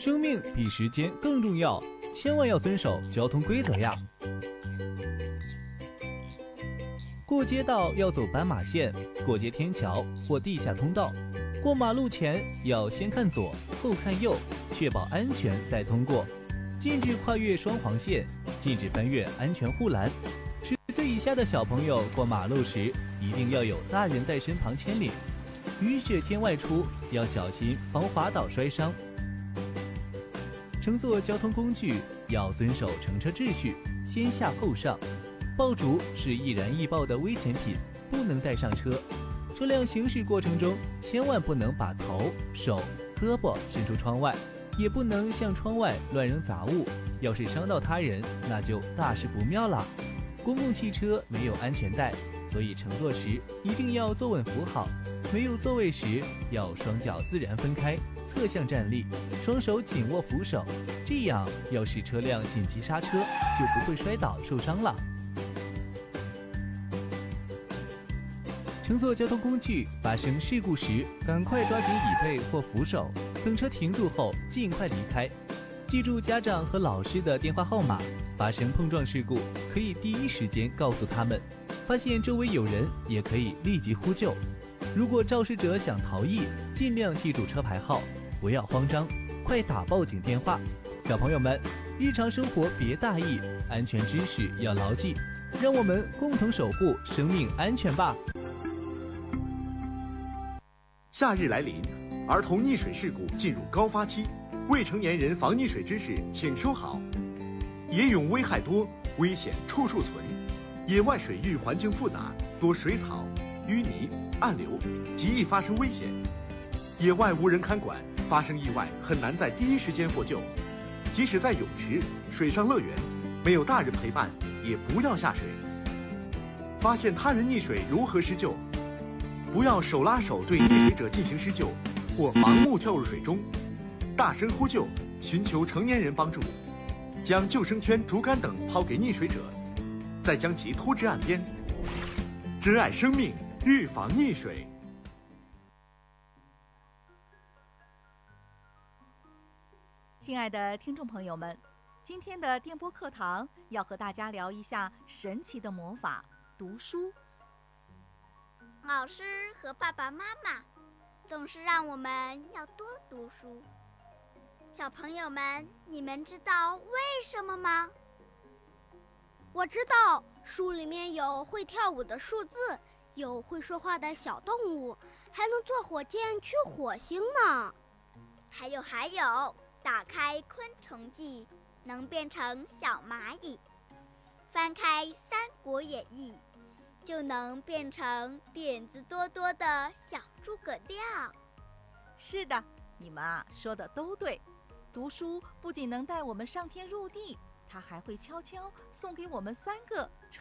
生命比时间更重要，千万要遵守交通规则呀。过街道要走斑马线，过街天桥或地下通道，过马路前要先看左后看右，确保安全再通过。禁止跨越双黄线，禁止翻越安全护栏。10岁以下的小朋友过马路时，一定要有大人在身旁牵领。雨雪天外出要小心防滑倒摔伤。乘坐交通工具要遵守乘车秩序，先下后上。爆竹是易燃易爆的危险品，不能带上车。车辆行驶过程中，千万不能把头、手、胳膊伸出窗外，也不能向窗外乱扔杂物。要是伤到他人，那就大事不妙了。公共汽车没有安全带，所以乘坐时一定要坐稳扶好。没有座位时，要双脚自然分开，侧向站立，双手紧握扶手，这样要是车辆紧急刹车，就不会摔倒受伤了。乘坐交通工具发生事故时，赶快抓紧椅背或扶手，等车停住后尽快离开。记住家长和老师的电话号码，发生碰撞事故可以第一时间告诉他们，发现周围有人也可以立即呼救。如果肇事者想逃逸，尽量记住车牌号，不要慌张，快打报警电话。小朋友们，日常生活别大意，安全知识要牢记，让我们共同守护生命安全吧。 夏日来临，儿童溺水事故进入高发期，未成年人防溺水知识请收好。野泳危害多，危险处处存。野外水域环境复杂，多水草、淤泥、暗流，极易发生危险。野外无人看管，发生意外很难在第一时间获救。即使在泳池、水上乐园，没有大人陪伴，也不要下水。发现他人溺水如何施救？不要手拉手对溺水者进行施救，或盲目跳入水中，大声呼救，寻求成年人帮助，将救生圈、竹竿等抛给溺水者，再将其拖至岸边。珍爱生命，预防溺水。 亲爱的听众朋友们，今天的电波课堂要和大家聊一下神奇的魔法——读书。 老师和爸爸妈妈总是让我们要多读书。小朋友们，你们知道为什么吗？ 我知道，书里面有会跳舞的数字，有会说话的小动物，还能坐火箭去火星呢。 还有，打开昆虫记，能变成小蚂蚁；翻开《三国演义》，就能变成点子多多的小诸葛亮。 是的，你们说的都对。读书不仅能带我们上天入地，它还会悄悄送给我们3个超